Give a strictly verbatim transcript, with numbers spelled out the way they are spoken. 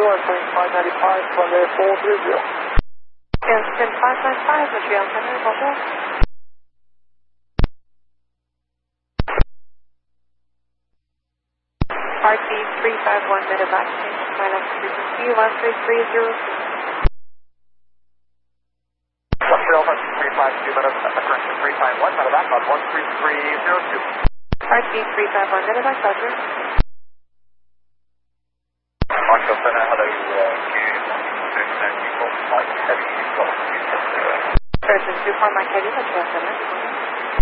one point five nine five, runway four three zero. Houston five nine five, Montreal Center, bonjour. R T three five one, medevac, change pilot frequency one three three zero two. Montreal three five two, medevac, correction, three five one, medevac on one three three zero two. R T three five one, medevac, Roger. Montreal Center, hello, uh, Q six nine two four, Mike Heavy, Golf two seven zero. Surgeon two four, Mike Heavy, Montreal Center.